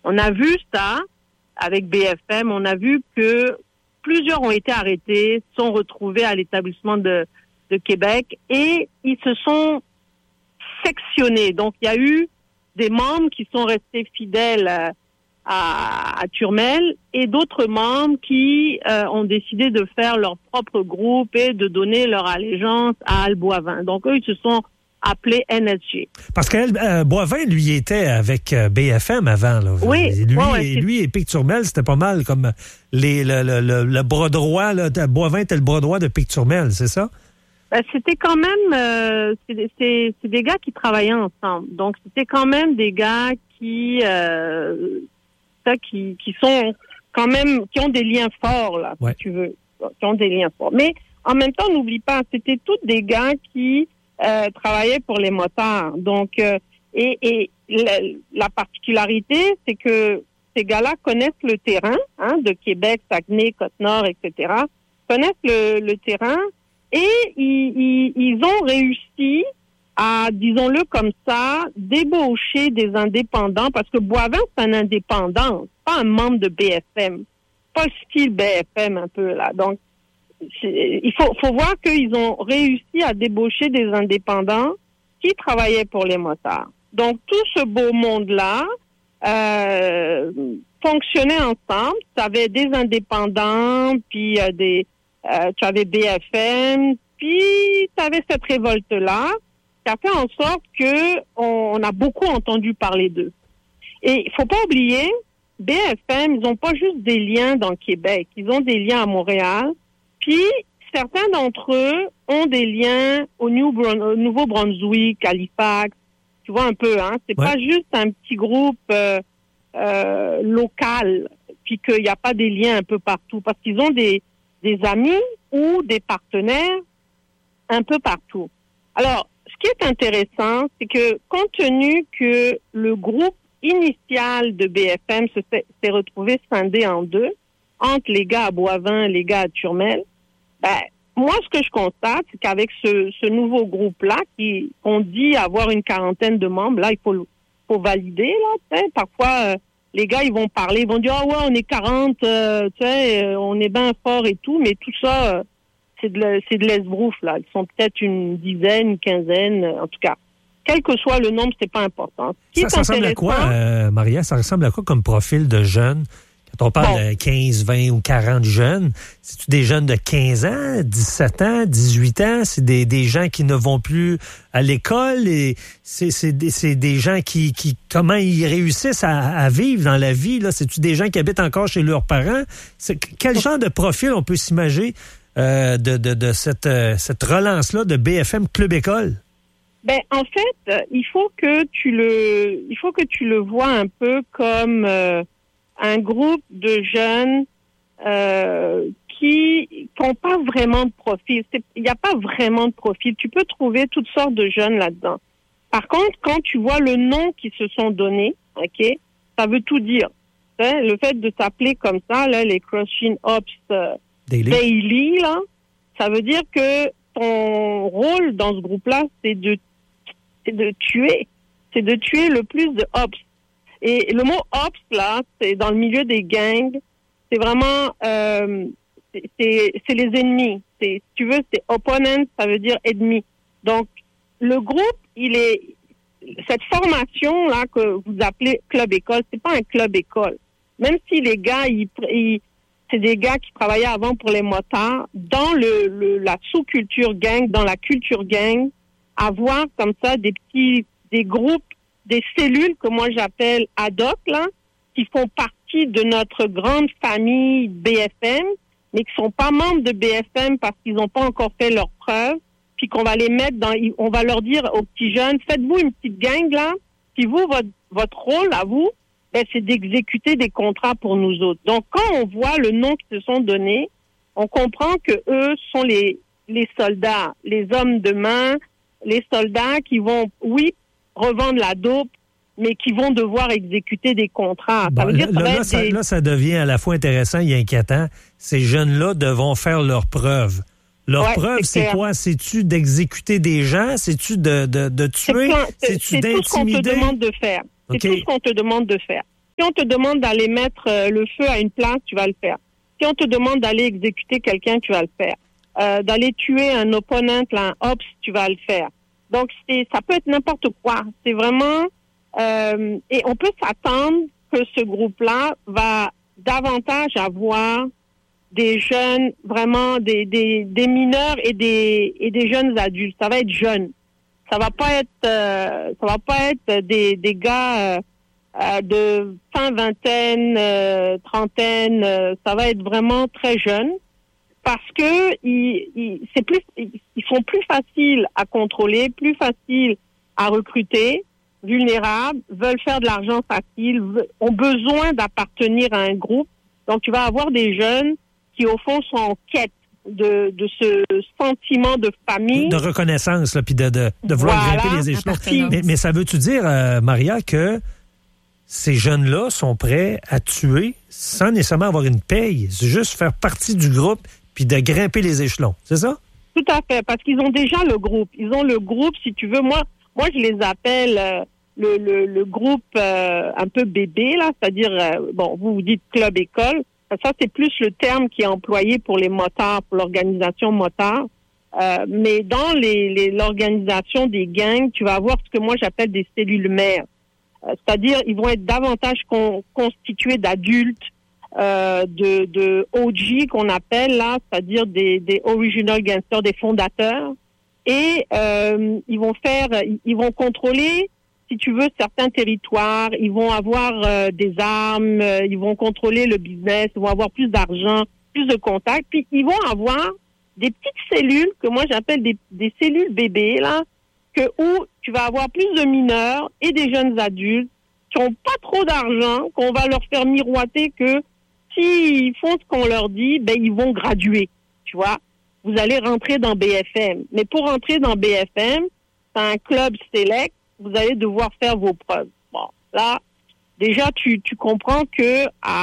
On a vu ça avec BFM. On a vu que plusieurs ont été arrêtés, sont retrouvés à l'établissement de Québec et ils se sont sectionnés. Donc, il y a eu des membres qui sont restés fidèles à Turmel et d'autres membres qui ont décidé de faire leur propre groupe et de donner leur allégeance à Al Boivin. Donc, eux, ils se sont appelés NSG. Parce que Boivin, lui, était avec BFM avant. Là. Oui. Lui et Pic Turmel, c'était pas mal comme le bras droit. Là. Boivin était le bras droit de Pic Turmel, c'est ça? C'était quand même... c'est des gars qui travaillaient ensemble. Donc, c'était quand même des gars qui sont quand même... qui ont des liens forts, là, si tu veux. Qui ont des liens forts. Mais en même temps, n'oublie pas, c'était tous des gars qui... travaillaient pour les motards. Donc, et la particularité, c'est que ces gars-là connaissent le terrain, de Québec, Saguenay, Côte-Nord, etc., connaissent le terrain et ils ont réussi à, disons-le comme ça, débaucher des indépendants, parce que Boivin, c'est un indépendant, pas un membre de BFM, pas le style BFM un peu, là. Donc, il faut voir qu'ils ont réussi à débaucher des indépendants qui travaillaient pour les motards. Donc, tout ce beau monde-là fonctionnait ensemble. Tu avais des indépendants, puis tu avais BFM, puis tu avais cette révolte-là qui a fait en sorte que on a beaucoup entendu parler d'eux. Et il faut pas oublier, BFM, ils n'ont pas juste des liens dans le Québec, ils ont des liens à Montréal. Puis, certains d'entre eux ont des liens au Nouveau-Brunswick, Halifax, tu vois un peu, c'est pas juste un petit groupe local, puis qu'il n'y a pas des liens un peu partout, parce qu'ils ont des amis ou des partenaires un peu partout. Alors, ce qui est intéressant, c'est que compte tenu que le groupe initial de BFM s'est retrouvé scindé en deux, entre les gars à Boivin et les gars à Turmel, moi, ce que je constate, c'est qu'avec ce nouveau groupe-là, on dit avoir une quarantaine de membres, là, il faut valider, là, parfois, les gars, ils vont parler, ils vont dire, on est 40, on est bien fort et tout, mais tout ça, c'est de l'esbrouf, là. Ils sont peut-être une dizaine, une quinzaine, en tout cas. Quel que soit le nombre, c'est pas important. Ça ressemble à quoi, Maria? Ça ressemble à quoi comme profil de jeunes? Quand on parle de 15, 20 ou 40 jeunes, c'est-tu des jeunes de 15 ans, 17 ans, 18 ans? C'est des gens qui ne vont plus à l'école et c'est des gens qui comment ils réussissent à vivre dans la vie, là? C'est-tu des gens qui habitent encore chez leurs parents? Quel genre de profil on peut s'imaginer de cette relance-là de BFM Club École? En fait, il faut que tu le vois un peu comme un groupe de jeunes qui n'ont pas vraiment de profil. Il n'y a pas vraiment de profil. Tu peux trouver toutes sortes de jeunes là-dedans. Par contre, quand tu vois le nom qu'ils se sont donnés, ok, ça veut tout dire. Le fait de s'appeler comme ça, là, les Crushing Ops Daily, là, ça veut dire que ton rôle dans ce groupe-là, c'est de tuer. C'est de tuer le plus de ops. Et le mot ops, là, c'est dans le milieu des gangs, c'est vraiment, c'est les ennemis. Si tu veux, c'est opponent, ça veut dire ennemi. Donc, le groupe, cette formation-là que vous appelez club école, c'est pas un club école. Même si les gars, c'est des gars qui travaillaient avant pour les motards, dans la sous-culture gang, dans la culture gang, avoir comme ça des groupes, des cellules que moi j'appelle ad hoc, là, qui font partie de notre grande famille BFM, mais qui sont pas membres de BFM parce qu'ils n'ont pas encore fait leurs preuves, puis qu'on va les mettre on va leur dire aux petits jeunes, faites-vous une petite gang, là, puis vous, votre rôle à vous, c'est d'exécuter des contrats pour nous autres. Donc, quand on voit le nom qu'ils se sont donnés, on comprend que eux sont les soldats, les hommes de main, les soldats qui vont, revendre la dope, mais qui vont devoir exécuter des contrats. Bon, là, ça devient à la fois intéressant et inquiétant. Ces jeunes-là devront faire leurs preuves. Leur preuve, c'est quoi? C'est-tu d'exécuter des gens? C'est-tu de tuer? C'est-tu d'intimider? C'est tout ce qu'on te demande de faire. C'est tout ce qu'on te demande de faire. Si on te demande d'aller mettre le feu à une place, tu vas le faire. Si on te demande d'aller exécuter quelqu'un, tu vas le faire. D'aller tuer un opponent, un ops, tu vas le faire. Donc, ça peut être n'importe quoi. C'est vraiment... et on peut s'attendre que ce groupe-là va davantage avoir des jeunes, vraiment des mineurs et des jeunes adultes. Ça va être jeune. Ça va pas être des gars de fin vingtaine, trentaine. Ça va être vraiment très jeune. Parce que ils sont plus faciles à contrôler, plus faciles à recruter, vulnérables, veulent faire de l'argent facile, ont besoin d'appartenir à un groupe. Donc, tu vas avoir des jeunes qui, au fond, sont en quête de ce sentiment de famille. De reconnaissance, là, puis de vouloir grimper les échelons. Mais ça veut-tu dire, Maria, que ces jeunes-là sont prêts à tuer sans nécessairement avoir une paye? C'est juste faire partie du groupe puis de grimper les échelons, c'est ça? Tout à fait, parce qu'ils ont déjà le groupe. Ils ont le groupe, si tu veux. Moi, je les appelle le groupe un peu bébé, là, c'est-à-dire, vous dites club-école. Ça, c'est plus le terme qui est employé pour les motards, pour l'organisation motard. Mais dans l'organisation des gangs, tu vas avoir ce que moi j'appelle des cellules mères. C'est-à-dire, ils vont être davantage constitués d'adultes, de OG qu'on appelle là, c'est-à-dire des original gangsters, des fondateurs, et ils vont contrôler, si tu veux, certains territoires. Ils vont avoir des armes, ils vont contrôler le business, ils vont avoir plus d'argent, plus de contacts, puis ils vont avoir des petites cellules que moi j'appelle des cellules bébés là, où tu vas avoir plus de mineurs et des jeunes adultes qui n'ont pas trop d'argent, qu'on va leur faire miroiter que s'ils font ce qu'on leur dit, ils vont graduer, tu vois. Vous allez rentrer dans BFM. Mais pour rentrer dans BFM, c'est un club select, vous allez devoir faire vos preuves. Bon, là, déjà, tu comprends que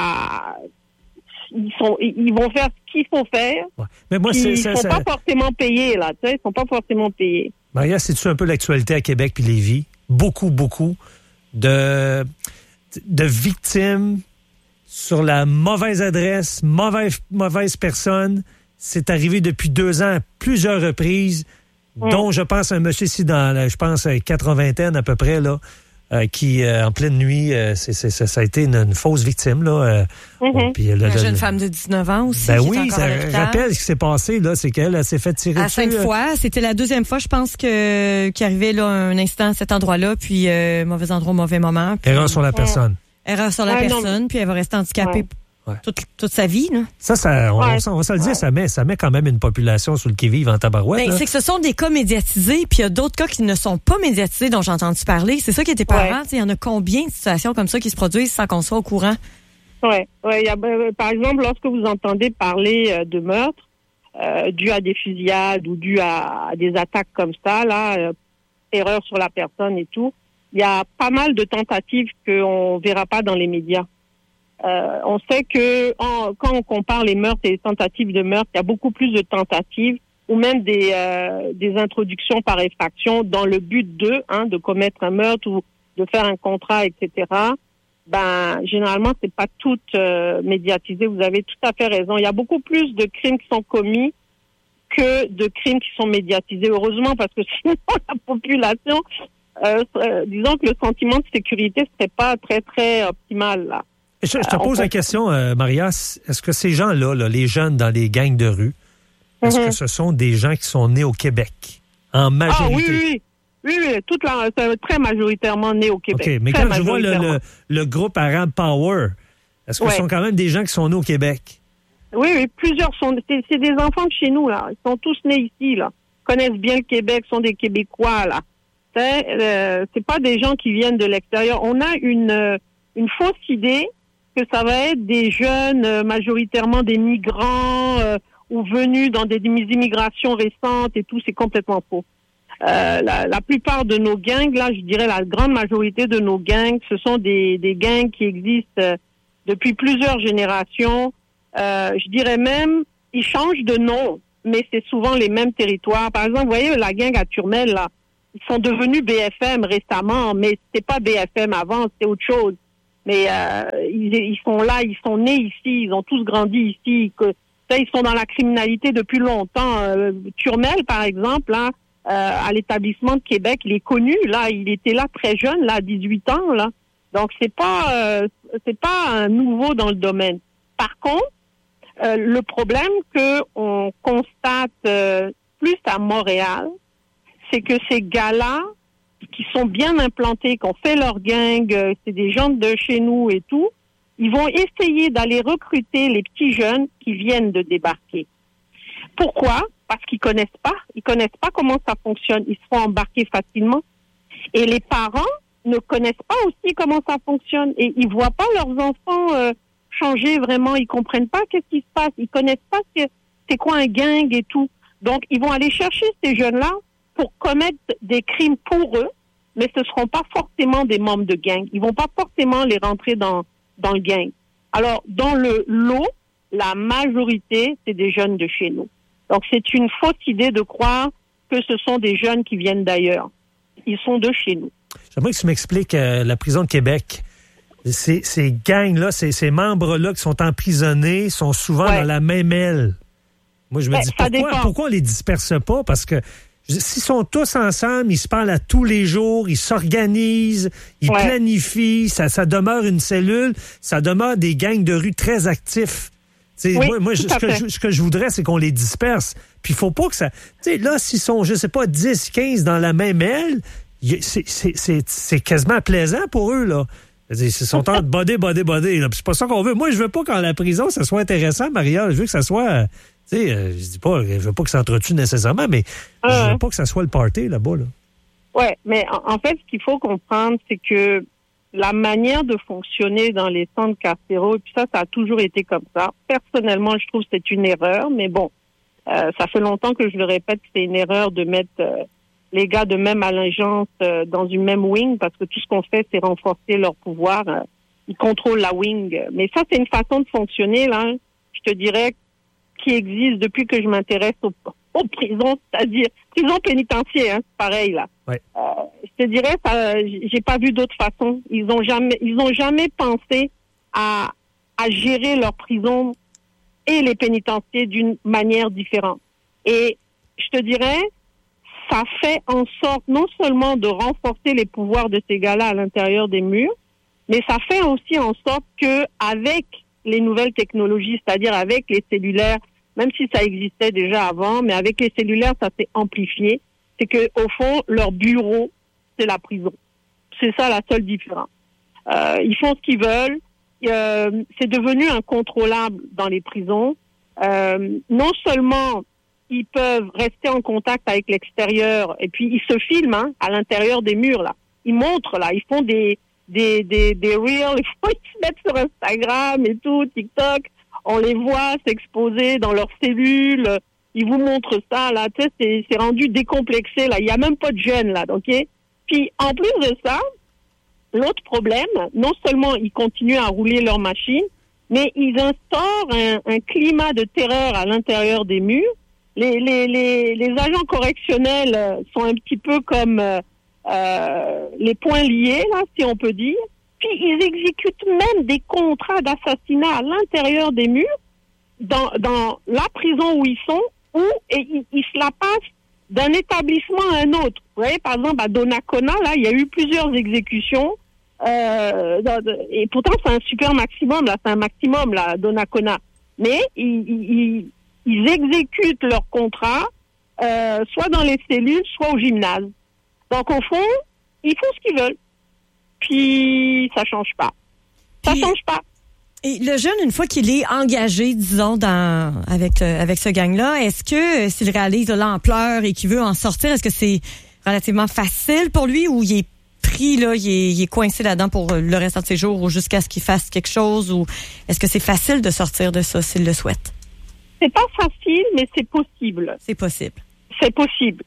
ils vont faire ce qu'il faut faire. Ouais. Mais moi, ils sont pas forcément payés, là, tu sais, ils sont pas forcément payés. Maria, c'est-tu un peu l'actualité à Québec puis Lévis? Beaucoup de victimes sur la mauvaise adresse, mauvaise personne. C'est arrivé depuis 2 ans à plusieurs reprises, dont je pense un monsieur ici dans, je pense, 80 à peu près, là, qui, en pleine nuit, ça a été une fausse victime, là. Puis la jeune femme de 19 ans aussi. Ben oui, ça rappelle ce qui s'est passé, là, c'est qu'elle s'est fait tirer dessus. À Sainte-Foy, c'était la 2e fois, je pense, qu'il arrivait là un incident à cet endroit-là, puis mauvais endroit, mauvais moment. Puis, erreur sur la personne. Erreur sur la personne, puis elle va rester handicapée toute sa vie. Là. On va se le dire, ça met quand même une population sur le qui-vive en tabarouette. C'est que ce sont des cas médiatisés, puis il y a d'autres cas qui ne sont pas médiatisés dont j'ai entendu parler. C'est ça qui était parlant. Il y en a combien de situations comme ça qui se produisent sans qu'on soit au courant? Oui. Par exemple, lorsque vous entendez parler de meurtres dû à des fusillades ou dû à des attaques comme ça, là, erreur sur la personne et tout, il y a pas mal de tentatives qu'on verra pas dans les médias. On sait que quand on compare les meurtres et les tentatives de meurtre, il y a beaucoup plus de tentatives ou même des introductions par effraction dans le but de commettre un meurtre ou de faire un contrat, etc. Généralement, c'est pas tout médiatisé. Vous avez tout à fait raison. Il y a beaucoup plus de crimes qui sont commis que de crimes qui sont médiatisés. Heureusement, parce que sinon, la population... disons que le sentiment de sécurité serait pas très, très optimal, là. Je te pose la question, Maria, est-ce que ces gens-là, les jeunes dans les gangs de rue, est-ce que ce sont des gens qui sont nés au Québec, en majorité? Oui, c'est très majoritairement nés au Québec. OK, mais quand je vois le groupe Arab Power, est-ce que ce sont quand même des gens qui sont nés au Québec? Oui, plusieurs sont... C'est des enfants de chez nous, là. Ils sont tous nés ici, là. Ils connaissent bien le Québec, sont des Québécois, là. C'est pas des gens qui viennent de l'extérieur. On a une fausse idée que ça va être des jeunes, majoritairement des migrants ou venus dans des immigrations récentes et tout. C'est complètement faux. La plupart de nos gangs, là, je dirais la grande majorité de nos gangs, ce sont des gangs qui existent depuis plusieurs générations. Je dirais même, ils changent de nom, mais c'est souvent les mêmes territoires. Par exemple, vous voyez la gang à Turmel, là. Ils sont devenus BFM récemment, mais c'était pas BFM avant, c'était autre chose. mais ils sont là, ils sont nés ici, ils ont tous grandi ici. Ils sont dans la criminalité depuis longtemps. Turmel, par exemple, là, à l'établissement de Québec, il est connu. Là, il était là très jeune, là, à 18 ans, là. Donc c'est pas un nouveau dans le domaine. Par contre, le problème que on constate plus à Montréal, c'est que ces gars-là qui sont bien implantés, qui ont fait leur gang, c'est des gens de chez nous et tout, ils vont essayer d'aller recruter les petits jeunes qui viennent de débarquer. Pourquoi? Parce qu'ils connaissent pas comment ça fonctionne, ils se font embarquer facilement. Et les parents ne connaissent pas aussi comment ça fonctionne et ils voient pas leurs enfants changer vraiment, ils comprennent pas qu'est-ce qui se passe, ils connaissent pas c'est quoi un gang et tout. Donc ils vont aller chercher ces jeunes-là pour commettre des crimes pour eux, mais ce seront pas forcément des membres de gang. Ils vont pas forcément les rentrer dans le gang. Alors dans le lot, la majorité c'est des jeunes de chez nous. Donc c'est une fausse idée de croire que ce sont des jeunes qui viennent d'ailleurs. Ils sont de chez nous. J'aimerais que tu m'expliques la prison de Québec. Ces gangs-là, ces membres-là qui sont emprisonnés sont souvent dans la même aile. Moi, je me dis, pourquoi on les disperse pas? Parce que s'ils sont tous ensemble, ils se parlent à tous les jours, ils s'organisent, ils planifient, ça demeure une cellule, ça demeure des gangs de rue très actifs. Ce que je voudrais, c'est qu'on les disperse. Puis il faut pas que ça... là, s'ils sont, 10, 15 dans la même aile, c'est quasiment plaisant pour eux, là. Ils sont en body. Là. Puis c'est pas ça qu'on veut. Moi, je veux pas qu'en la prison, ça soit intéressant, Maria. Je veux que ça soit... je dis pas, je veux pas que ça s'entretue nécessairement, mais je veux pas que ça soit le party là-bas, là. Ouais, mais en fait, ce qu'il faut comprendre, c'est que la manière de fonctionner dans les centres carcéraux, et puis ça a toujours été comme ça. Personnellement, je trouve que c'est une erreur, mais bon, ça fait longtemps que je le répète que c'est une erreur de mettre les gars de même allégeance dans une même wing, parce que tout ce qu'on fait, c'est renforcer leur pouvoir. Ils contrôlent la wing. Mais ça, c'est une façon de fonctionner, là, je te dirais, qui existe depuis que je m'intéresse aux prisons, c'est-à-dire prisons pénitentiaires, c'est pareil, là. Ouais. Je te dirais, j'ai pas vu d'autre façon. Ils ont jamais pensé à gérer leur prison et les pénitenciers d'une manière différente. Et je te dirais, ça fait en sorte non seulement de renforcer les pouvoirs de ces gars-là à l'intérieur des murs, mais ça fait aussi en sorte que avec les nouvelles technologies, c'est-à-dire avec les cellulaires, même si ça existait déjà avant, mais avec les cellulaires, ça s'est amplifié. C'est que au fond, leur bureau, c'est la prison. C'est ça la seule différence. Ils font ce qu'ils veulent. C'est devenu incontrôlable dans les prisons. Non seulement ils peuvent rester en contact avec l'extérieur, et puis ils se filment à l'intérieur des murs là. Ils montrent là, ils font des reels, ils se mettent sur Instagram et tout, TikTok. On les voit s'exposer dans leurs cellules. Ils vous montrent ça là. Tu sais, c'est rendu décomplexé là. Il y a même pas de jeunes là, ok. Puis en plus de ça, l'autre problème, non seulement ils continuent à rouler leur machine, mais ils instaurent un climat de terreur à l'intérieur des murs. Les agents correctionnels sont un petit peu comme les poings liés, là, si on peut dire. Puis ils exécutent même des contrats d'assassinat à l'intérieur des murs, dans la prison où ils sont, et ils se la passent d'un établissement à un autre. Vous voyez, par exemple, à Donnacona, là, il y a eu plusieurs exécutions. Et pourtant, c'est un super maximum, là, c'est un maximum, là, à Donnacona. Mais ils exécutent leur contrat, soit dans les cellules, soit au gymnase. Donc, au fond, ils font ce qu'ils veulent. Puis, ça change pas. Ça change pas. Et le jeune, une fois qu'il est engagé, disons, avec ce gang-là, est-ce que s'il réalise de l'ampleur et qu'il veut en sortir, est-ce que c'est relativement facile pour lui ou il est pris, là, il est coincé là-dedans pour le restant de ses jours ou jusqu'à ce qu'il fasse quelque chose, ou est-ce que c'est facile de sortir de ça s'il le souhaite? C'est pas facile, mais c'est possible. C'est possible. C'est possible.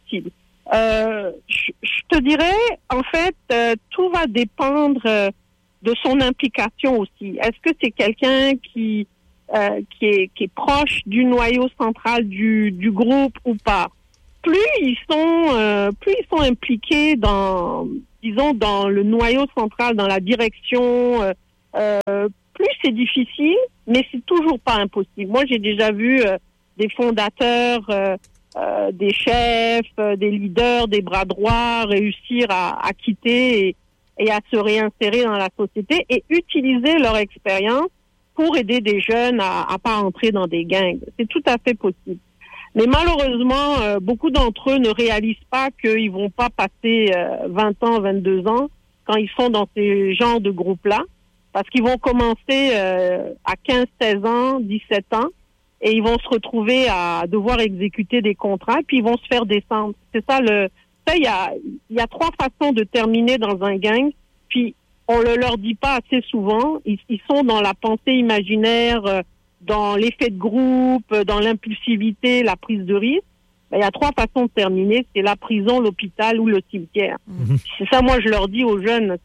Je te dirais, en fait, tout va dépendre de son implication aussi. Est-ce que c'est quelqu'un qui est proche du noyau central du groupe ou pas? Plus ils sont impliqués dans disons, dans le noyau central, dans la direction, plus c'est difficile, mais c'est toujours pas impossible. Moi, j'ai déjà vu des fondateurs, des chefs, des leaders, des bras droits réussir à quitter et à se réinsérer dans la société et utiliser leur expérience pour aider des jeunes à pas entrer dans des gangs. C'est tout à fait possible. Mais malheureusement, beaucoup d'entre eux ne réalisent pas qu'ils vont pas passer 20 ans, 22 ans quand ils sont dans ces genres de groupes-là, parce qu'ils vont commencer à 15, 16 ans, 17 ans, et ils vont se retrouver à devoir exécuter des contrats, puis ils vont se faire descendre. C'est ça il y a 3 façons de terminer dans un gang, puis on le leur dit pas assez souvent. Ils sont dans la pensée imaginaire, dans l'effet de groupe, dans l'impulsivité, la prise de risque. Il y a 3 façons de terminer, c'est la prison, l'hôpital ou le cimetière. C'est ça, moi, je leur dis aux jeunes,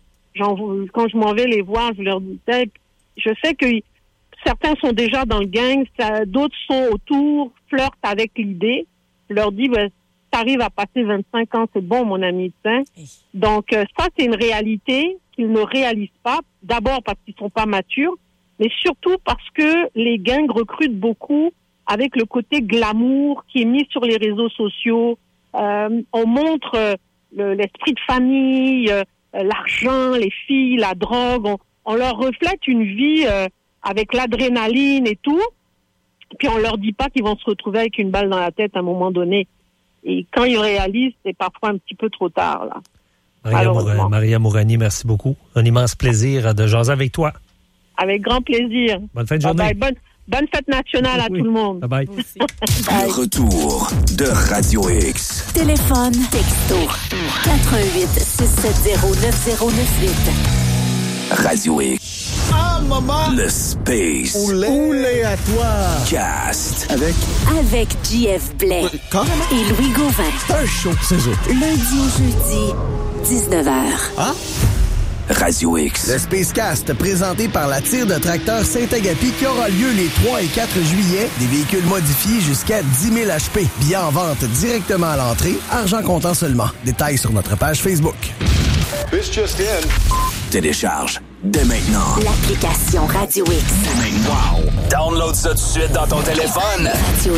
quand je m'en vais les voir, je leur dis, je sais que certains sont déjà dans le gang, d'autres sont autour, flirtent avec l'idée. Je leur dis, t'arrives à passer 25 ans, c'est bon, mon ami. Donc, ça, c'est une réalité qu'ils ne réalisent pas. D'abord parce qu'ils sont pas matures, mais surtout parce que les gangs recrutent beaucoup avec le côté glamour qui est mis sur les réseaux sociaux. On montre l'esprit de famille, l'argent, les filles, la drogue. On leur reflète une vie avec l'adrénaline et tout. Puis on leur dit pas qu'ils vont se retrouver avec une balle dans la tête à un moment donné. Et quand ils réalisent, c'est parfois un petit peu trop tard, là. Maria Mourani, merci beaucoup. Un immense plaisir de jaser avec toi. Avec grand plaisir. Bonne fin de journée. Bonne fête nationale à tout le monde. Bye bye. Le retour de Radio X. Téléphone, texto, 88 670 9098. Radio X. Ah, maman! Le Space. Oulé à toi! Cast. Avec JF Blais. Carrément? Et Louis Gauvin. C'est un show, c'est eux. Lundi au jeudi, 19h. Ah? Radio X. Le Spacecast, présenté par la tire de tracteur Saint-Agapi, qui aura lieu les 3 et 4 juillet. Des véhicules modifiés jusqu'à 10 000 HP. Billets en vente directement à l'entrée. Argent comptant seulement. Détails sur notre page Facebook. This just in. Télécharge dès maintenant L'application Radio X. Wow! Download ça tout de suite dans ton téléphone. Radio